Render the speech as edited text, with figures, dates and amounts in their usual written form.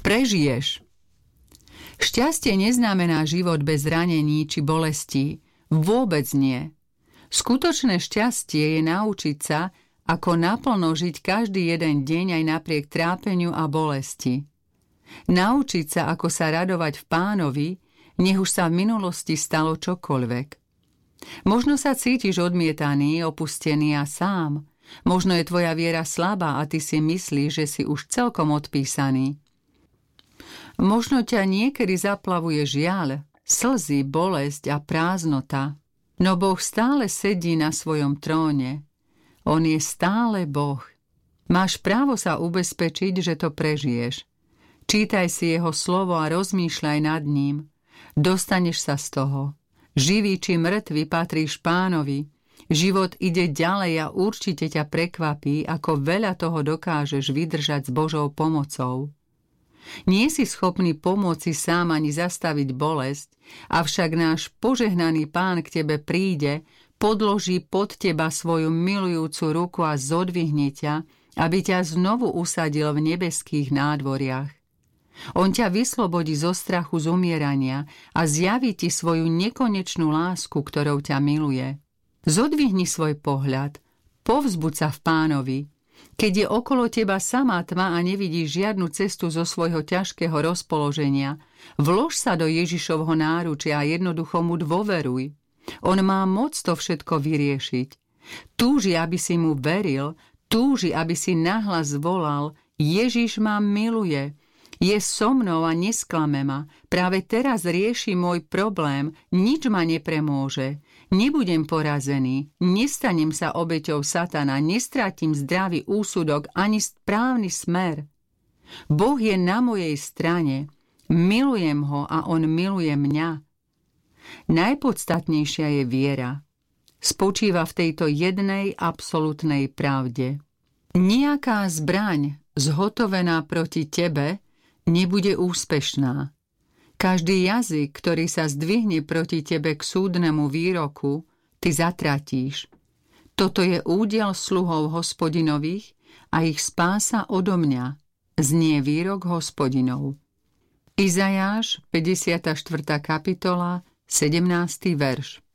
Prežiješ. Šťastie neznamená život bez ranení či bolestí. Vôbec nie. Skutočné šťastie je naučiť sa, ako naplno žiť každý jeden deň aj napriek trápeniu a bolesti. Naučiť sa, ako sa radovať v Pánovi, nech už sa v minulosti stalo čokoľvek. Možno sa cítiš odmietaný, opustený a sám. Možno je tvoja viera slabá a ty si myslíš, že si už celkom odpísaný. Možno ťa niekedy zaplavuje žiaľ, slzy, bolesť a prázdnota. No Boh stále sedí na svojom tróne. On je stále Boh. Máš právo sa ubezpečiť, že to prežiješ. Čítaj si jeho slovo a rozmýšľaj nad ním. Dostaneš sa z toho. Živý či mŕtvy patríš Pánovi. Život ide ďalej a určite ťa prekvapí, ako veľa toho dokážeš vydržať s Božou pomocou. Nie si schopný pomôcť si sám ani zastaviť bolesť, avšak náš požehnaný Pán k tebe príde, podloží pod teba svoju milujúcu ruku a zodvihne ťa, aby ťa znovu usadil v nebeských nádvoriach. On ťa vyslobodí zo strachu z umierania a zjaví ti svoju nekonečnú lásku, ktorou ťa miluje. Zodvihni svoj pohľad, povzbuď sa v Pánovi. Keď je okolo teba samá tma a nevidíš žiadnu cestu zo svojho ťažkého rozpoloženia, vlož sa do Ježišovho náručia a jednoducho mu dôveruj. On má moc to všetko vyriešiť. Túži, aby si mu veril, túži, aby si nahlas volal: Ježiš ma miluje, je so mnou a nesklame ma. Práve teraz rieši môj problém, nič ma nepremôže. Nebudem porazený, nestanem sa obeťou satana, nestratím zdravý úsudok ani správny smer. Boh je na mojej strane, milujem ho a on miluje mňa. Najpodstatnejšia je viera. Spočíva v tejto jednej absolútnej pravde. Nijaká zbraň zhotovená proti tebe nebude úspešná. Každý jazyk, ktorý sa zdvihne proti tebe k súdnemu výroku, ty zatratíš. Toto je údiel sluhov Hospodinových a ich spása odo mňa, znie výrok Hospodinov. Izajáš, 54. kapitola, 17. verš.